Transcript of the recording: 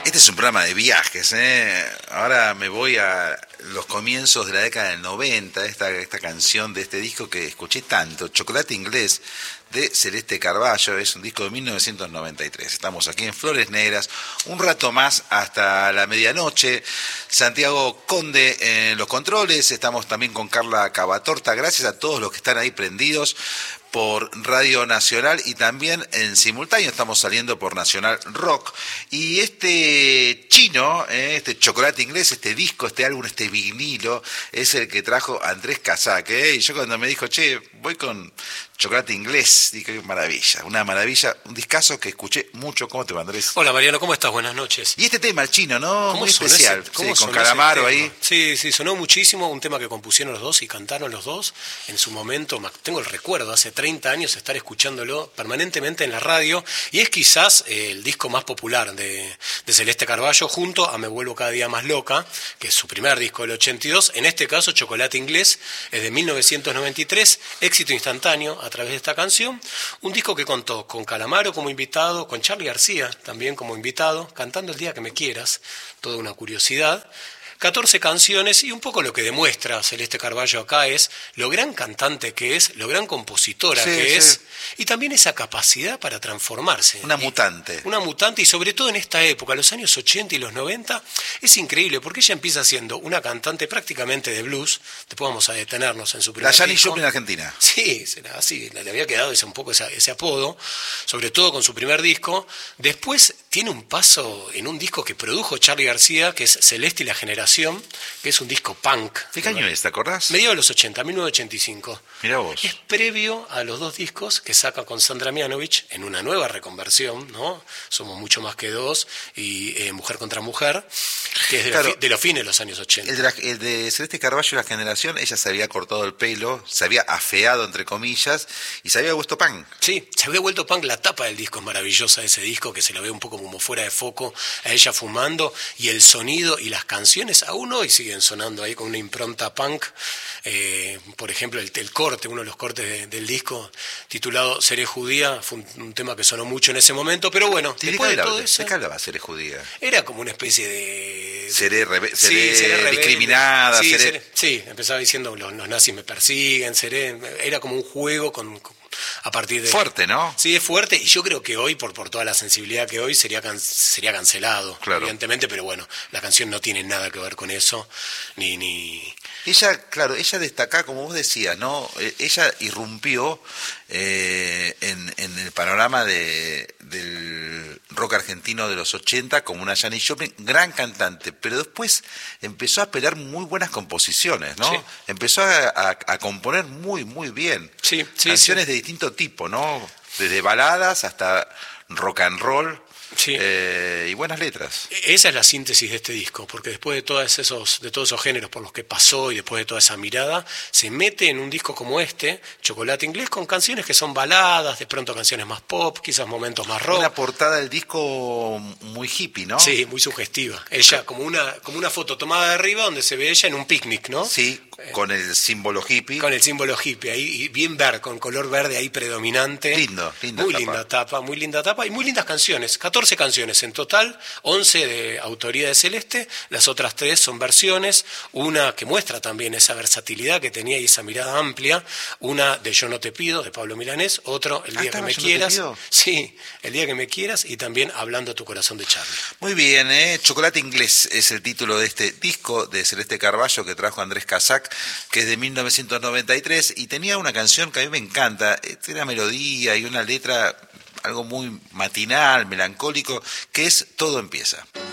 Este es un programa de viajes, ¿eh? Ahora me voy a los comienzos de la década del 90, esta canción de este disco que escuché tanto, Chocolate Inglés, de Celeste Carballo, es un disco de 1993. Estamos aquí en Flores Negras, un rato más hasta la medianoche. Santiago Conde en los controles, estamos también con Carla Cavatorta. Gracias a todos los que están ahí prendidos por Radio Nacional y también en simultáneo estamos saliendo por Nacional Rock. Y este chino, este Chocolate Inglés, este disco, este álbum, este vinilo, es el que trajo Andrés Casac. Y yo cuando me dijo, che, voy con Chocolate Inglés, dije, qué maravilla, una maravilla, un discazo que escuché mucho. ¿Cómo te va, Andrés? Hola Mariano, ¿cómo estás? Buenas noches. Y este tema, el chino, ¿no? ¿Cómo muy especial, ¿cómo sí, con Calamaro ahí. Sí, sonó muchísimo, un tema que compusieron los dos y cantaron los dos. En su momento, tengo el recuerdo, hace 30 años estar escuchándolo permanentemente en la radio, y es quizás el disco más popular de Celeste Carballo, junto a Me Vuelvo Cada Día Más Loca, que es su primer disco del 82, en este caso Chocolate Inglés, es de 1993, éxito instantáneo a través de esta canción, un disco que contó con Calamaro como invitado, con Charly García también como invitado, cantando El Día Que Me Quieras, toda una curiosidad. 14 canciones, y un poco lo que demuestra Celeste Carballo acá es lo gran cantante que es, lo gran compositora que es, y también esa capacidad para transformarse. Una mutante. Una mutante, y sobre todo en esta época, los años 80 y los 90, es increíble, porque ella empieza siendo una cantante prácticamente de blues, después vamos a detenernos en su primer La Janis disco. Joplin argentina. Sí, así, le había quedado un poco ese apodo, sobre todo con su primer disco. Después tiene un paso en un disco que produjo Charly García, que es Celeste y la Generación, que es un disco punk. ¿Qué año es, te acordás? Mediados de los 80, 1985. Mirá vos. Es previo a los dos discos que saca con Sandra Mianovich en una nueva reconversión, ¿no? Somos mucho más que dos, y Mujer contra Mujer, que es de los fines de los años 80. El de Celeste Carballo, La Generación, ella se había cortado el pelo, se había afeado, entre comillas, y se había vuelto punk. Sí, se había vuelto punk. La tapa del disco es maravillosa, ese disco, que se lo ve un poco como fuera de foco a ella fumando, y el sonido y las canciones aún hoy siguen sonando ahí con una impronta punk. Por ejemplo, el corte, uno de los cortes del disco, titulado Seré Judía, fue un tema que sonó mucho en ese momento, pero bueno, después de todo eso... ¿De qué hablaba Seré Judía? Era como una especie de... Seré discriminada. Sí, empezaba diciendo los nazis me persiguen, era como un juego a partir de... Fuerte, ¿no? Sí, es fuerte, y yo creo que hoy, por toda la sensibilidad que hoy, sería cancelado, claro, evidentemente, pero bueno, la canción no tiene nada que ver con eso, ni... Ella destacaba, como vos decías, ¿no? Ella irrumpió en el panorama del rock argentino de los 80 como una Janis Joplin, gran cantante, pero después empezó a pegar muy buenas composiciones, ¿no? Sí. Empezó a componer muy, muy bien. Sí, canciones de distinto tipo, ¿no? Desde baladas hasta rock and roll. Sí. Y buenas letras. Esa es la síntesis de este disco, porque después de todos esos géneros por los que pasó y después de toda esa mirada, se mete en un disco como este, Chocolate Inglés, con canciones que son baladas, de pronto canciones más pop, quizás momentos más rock. Una portada del disco muy hippie, ¿no? Sí, muy sugestiva. Ella como una foto tomada de arriba donde se ve ella en un picnic, ¿no? Sí, con el símbolo hippie. Con el símbolo hippie, ahí bien verde, con color verde ahí predominante. Muy linda tapa y muy lindas canciones. 14 canciones en total, 11 de autoría de Celeste, las otras 3 son versiones, una que muestra también esa versatilidad que tenía y esa mirada amplia, una de Yo No Te Pido, de Pablo Milanés, otro El Día Que Me Quieras. Sí, El Día Que Me Quieras, y también Hablando a Tu Corazón de Charly. Muy bien, Chocolate Inglés es el título de este disco de Celeste Carballo que trajo Andrés Casac, que es de 1993, y tenía una canción que a mí me encanta, tiene una melodía y una letra algo muy matinal, melancólico, que es Todo Empieza.